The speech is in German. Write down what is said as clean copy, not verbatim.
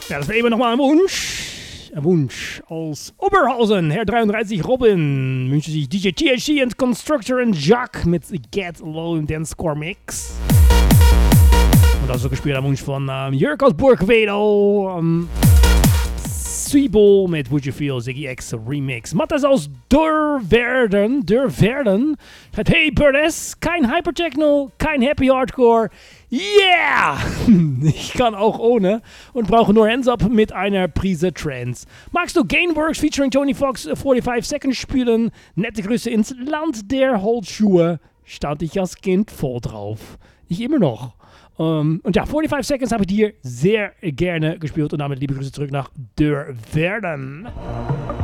Ja, das wäre immer nochmal ein Wunsch. Ein Wunsch aus Oberhausen. Herr 33 Robin wünscht sich DJ THC und Constructor und Jacques mit Get Low im Dance-Core Mix. Und also gespielt am Wunsch von Jörg aus Burgwedo. Siebel mit Would You Feel, Ziggy X Remix. Matthias aus Dörverden. Schreibt, hey Burles, kein Hypertechno, kein Happy Hardcore. Yeah! Ich kann auch ohne und brauche nur Hands Up mit einer Prise Trance. Magst du Gainworks featuring Tony Fox 45 Seconds spielen? Nette Grüße ins Land der Holzschuhe. Stand ich als Kind voll drauf. Ich immer noch. Und ja, 45 Seconds habe ich dir sehr gerne gespielt. Und damit liebe Grüße zurück nach Dörverden.